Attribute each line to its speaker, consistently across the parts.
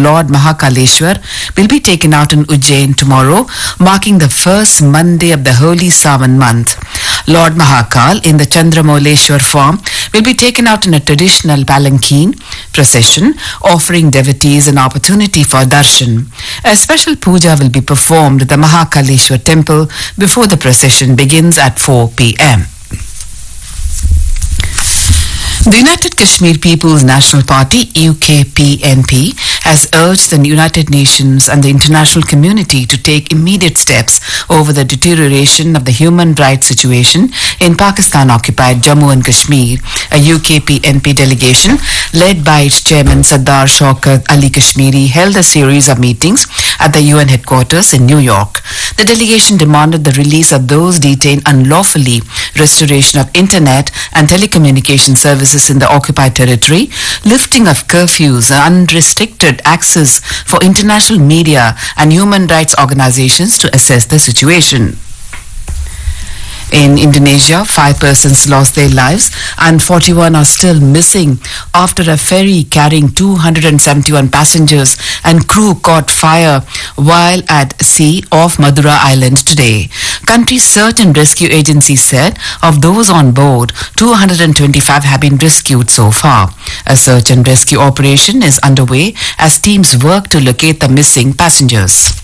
Speaker 1: Lord Mahakaleshwar will be taken out in Ujjain tomorrow, marking the first Monday of the holy Sawan month. Lord Mahakal in the Chandramauleshwar form will be taken out in a traditional palanquin procession, offering devotees an opportunity for darshan. A special puja will be performed at the Mahakaleshwar temple before the procession begins at 4 p.m. The United Kashmir People's National Party, UKPNP, has urged the United Nations and the international community to take immediate steps over the deterioration of the human rights situation in Pakistan-occupied Jammu and Kashmir. A UKPNP delegation, led by its chairman Sardar Shaukat Ali Kashmiri, held a series of meetings at the UN headquarters in New York. The delegation demanded the release of those detained unlawfully, restoration of internet and telecommunication services in the occupied territory, lifting of curfews, unrestricted access for international media and human rights organizations to assess the situation. In Indonesia, 5 persons lost their lives and 41 are still missing after a ferry carrying 271 passengers and crew caught fire while at sea off Madura Island today. Country's search and rescue agency said of those on board, 225 have been rescued so far. A search and rescue operation is underway as teams work to locate the missing passengers.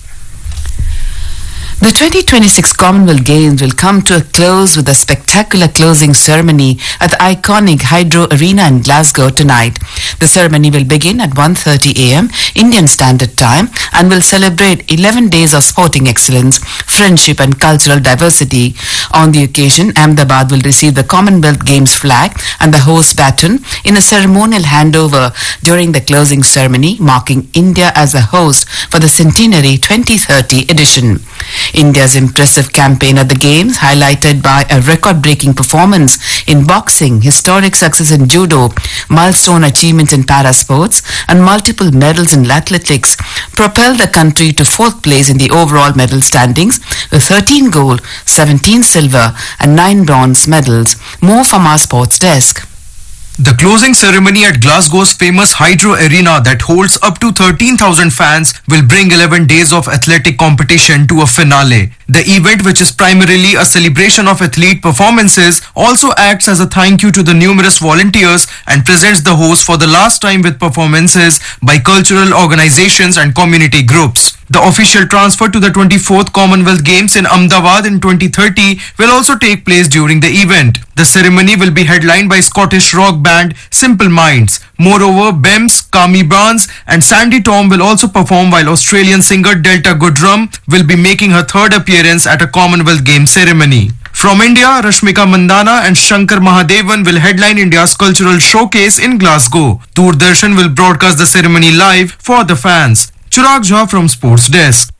Speaker 1: The 2026 Commonwealth Games will come to a close with a spectacular closing ceremony at the iconic Hydro Arena in Glasgow tonight. The ceremony will begin at 1:30 a.m. Indian Standard Time and will celebrate 11 days of sporting excellence, friendship and cultural diversity. On the occasion, Ahmedabad will receive the Commonwealth Games flag and the host baton in a ceremonial handover during the closing ceremony, marking India as a host for the Centenary 2030 edition. India's impressive campaign at the Games, highlighted by a record-breaking performance in boxing, historic success in judo, milestone achievement in parasports, and multiple medals in athletics, propelled the country to 4th place in the overall medal standings with 13 gold, 17 silver, and 9 bronze medals. More from our sports desk.
Speaker 2: The closing ceremony at Glasgow's famous Hydro Arena that holds up to 13,000 fans will bring 11 days of athletic competition to a finale. The event, which is primarily a celebration of athlete performances, also acts as a thank you to the numerous volunteers and presents the host for the last time with performances by cultural organizations and community groups. The official transfer to the 24th Commonwealth Games in Ahmedabad in 2030 will also take place during the event. The ceremony will be headlined by Scottish rock band Simple Minds. Moreover, Bems, Kami Barnes and Sandy Tom will also perform, while Australian singer Delta Goodrum will be making her 3rd appearance at a Commonwealth Games ceremony. From India, Rashmika Mandana and Shankar Mahadevan will headline India's cultural showcase in Glasgow. Doordarshan will broadcast the ceremony live for the fans. Chirag Jha from Sports Desk.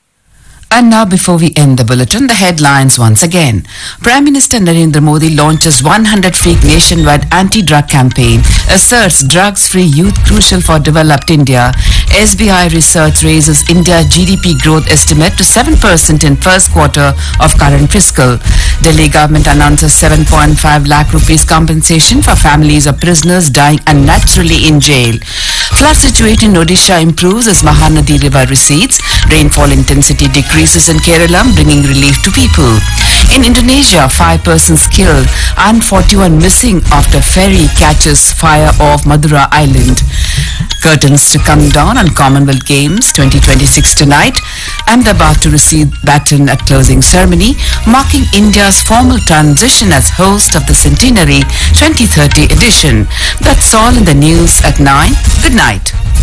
Speaker 1: And now, before we end the bulletin, the headlines once again. Prime Minister Narendra Modi launches 100-week nationwide anti-drug campaign, asserts drugs-free youth crucial for developed India. SBI Research raises India GDP growth estimate to 7% in first quarter of current fiscal. Delhi government announces 7.5 lakh rupees compensation for families of prisoners dying unnaturally in jail. Flood situation in Odisha improves as Mahanadi river recedes. Rainfall intensity decreases in Kerala, bringing relief to people. In Indonesia, 5 persons killed and 41 missing after ferry catches fire off Madura Island. Curtains to come down on Commonwealth Games 2026 tonight. Ahmedabad to receive baton at closing ceremony, marking India's formal transition as host of the Centenary 2030 edition. That's all in the news at 9. Good night.